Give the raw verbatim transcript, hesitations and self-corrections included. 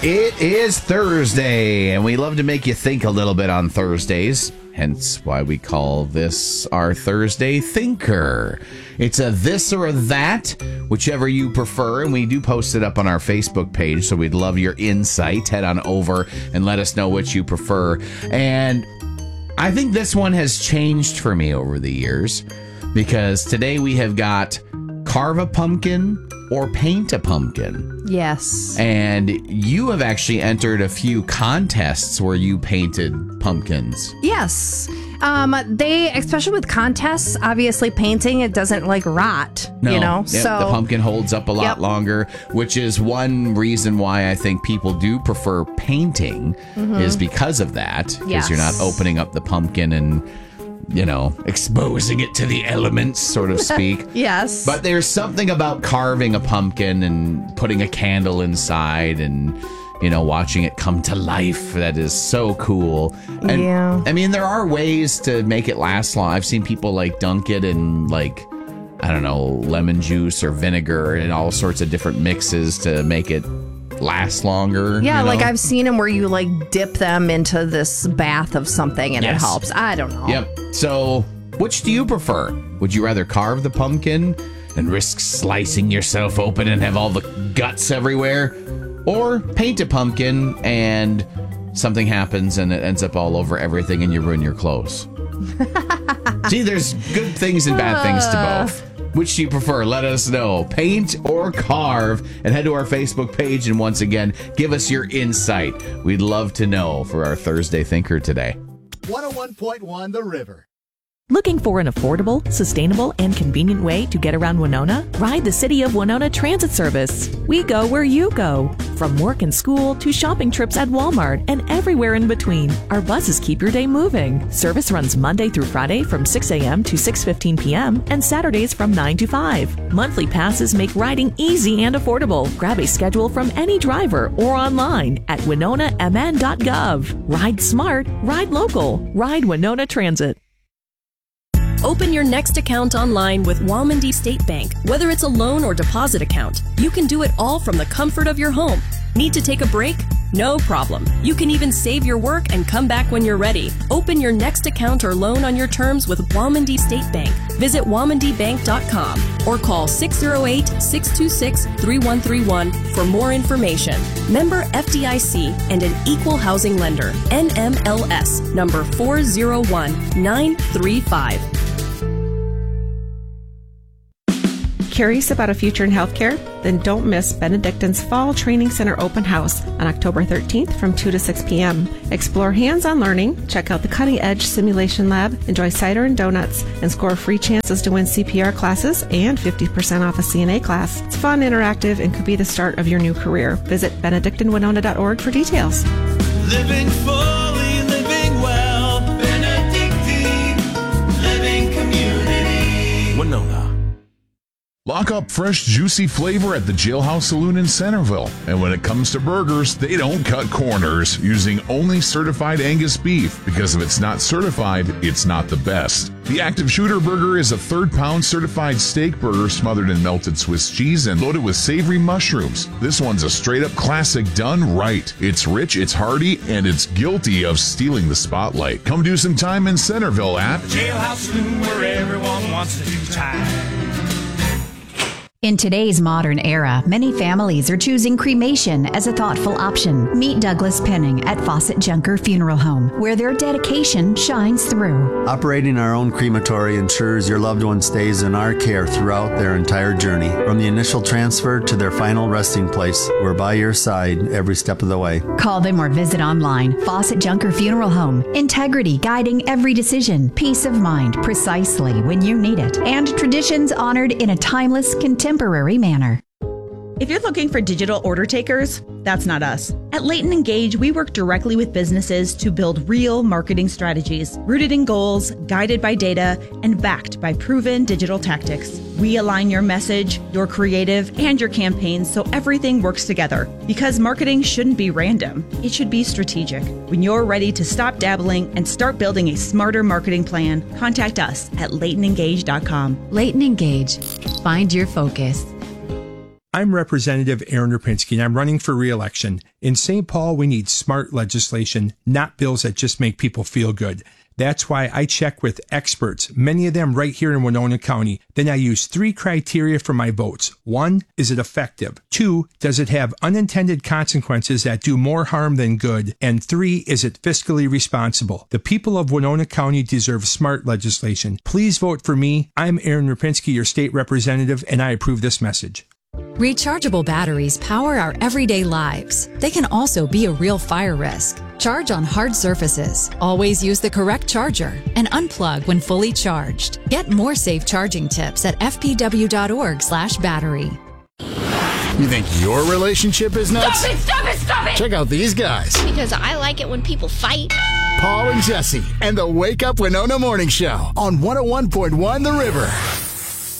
It is Thursday, and we love to make you think a little bit on Thursdays. Hence why we call this our Thursday Thinker. It's a this or a that, whichever you prefer, and we do post it up on our Facebook page, so we'd love your insight. Head on over and let us know what you prefer. And I think this one has changed for me over the years, because today we have got carve a pumpkin or paint a pumpkin. Yes. And you have actually entered a few contests where you painted pumpkins. Yes. Um, they, especially with contests, obviously painting, it doesn't like rot, No, you know? yep, so the pumpkin holds up a lot Yep. longer, which is one reason why I think people do prefer painting Mhm. is because of that. Because Yes. you're not opening up the pumpkin and, you know, exposing it to the elements, so to speak. Yes. But there's something about carving a pumpkin and putting a candle inside and, you know, watching it come to life that is so cool. And, Yeah. I mean, there are ways to make it last long. I've seen people like dunk it in like, I don't know, lemon juice or vinegar and all sorts of different mixes to make it last longer. Yeah, you know? like I've seen them where you like dip them into this bath of something and Yes. it helps. I don't know. Yep. So, which do you prefer? Would you rather carve the pumpkin and risk slicing yourself open and have all the guts everywhere? Or paint a pumpkin and something happens and it ends up all over everything and you ruin your clothes? See, there's good things and bad things to both. Which do you prefer? Let us know. Paint or carve? And head to our Facebook page and once again, give us your insight. We'd love to know for our Thursday Thinker today. one oh one point one The River. Looking for an affordable, sustainable, and convenient way to get around Winona? Ride the City of Winona Transit Service. We go where you go. From work and school to shopping trips at Walmart and everywhere in between, our buses keep your day moving. Service runs Monday through Friday from six a.m. to six fifteen p.m. and Saturdays from nine to five. Monthly passes make riding easy and affordable. Grab a schedule from any driver or online at winona m n dot gov. Ride smart, ride local, ride Winona Transit. Open your next account online with Walmondie State Bank. Whether it's a loan or deposit account, you can do it all from the comfort of your home. Need to take a break? No problem. You can even save your work and come back when you're ready. Open your next account or loan on your terms with Walmondie State Bank. Visit walmondie bank dot com or call six oh eight, six two six, three one three one for more information. Member F D I C and an equal housing lender. N M L S number four zero one nine three five. Curious about a future in healthcare? Then don't miss Benedictine's Fall Training Center Open House on October thirteenth from two to six p.m. Explore hands-on learning, check out the Cutting Edge Simulation Lab, enjoy cider and donuts, and score free chances to win C P R classes and fifty percent off a C N A class. It's fun, interactive, and could be the start of your new career. Visit benedictine winona dot org for details. Living fully, living well. Benedictine Living Community. Winona. Lock up fresh, juicy flavor at the Jailhouse Saloon in Centerville. And when it comes to burgers, they don't cut corners, using only certified Angus beef, because if it's not certified, it's not the best. The Active Shooter Burger is a third-pound certified steak burger smothered in melted Swiss cheese and loaded with savory mushrooms. This one's a straight-up classic done right. It's rich, it's hearty, and it's guilty of stealing the spotlight. Come do some time in Centerville at Jailhouse Saloon, where everyone wants to do time. In today's modern era, many families are choosing cremation as a thoughtful option. Meet Douglas Penning at Fawcett Junker Funeral Home, where their dedication shines through. Operating our own crematory ensures your loved one stays in our care throughout their entire journey. From the initial transfer to their final resting place, we're by your side every step of the way. Call them or visit online. Fawcett Junker Funeral Home. Integrity guiding every decision. Peace of mind precisely when you need it. And traditions honored in a timeless, contemporary Temporary manner. If you're looking for digital order takers, that's not us. At Leighton Engage, we work directly with businesses to build real marketing strategies, rooted in goals, guided by data, and backed by proven digital tactics. We align your message, your creative, and your campaigns so everything works together. Because marketing shouldn't be random, it should be strategic. When you're ready to stop dabbling and start building a smarter marketing plan, contact us at leighton engage dot com. Leighton Engage. Find your focus. I'm Representative Aaron Rapinski, and I'm running for re-election. In Saint Paul, we need smart legislation, not bills that just make people feel good. That's why I check with experts, many of them right here in Winona County. Then I use three criteria for my votes. One, is it effective? Two, does it have unintended consequences that do more harm than good? And three, is it fiscally responsible? The people of Winona County deserve smart legislation. Please vote for me. I'm Aaron Rapinski, your state representative, and I approve this message. Rechargeable batteries power our everyday lives. They can also be a real fire risk. Charge on hard surfaces. Always use the correct charger and unplug when fully charged. Get more safe charging tips at f p w dot org slash battery. You think your relationship is nuts? Stop it! Stop it! Stop it! Check out these guys. Because I like it when people fight. Paul and Jesse and the Wake Up Winona Morning Show on one oh one point one The River.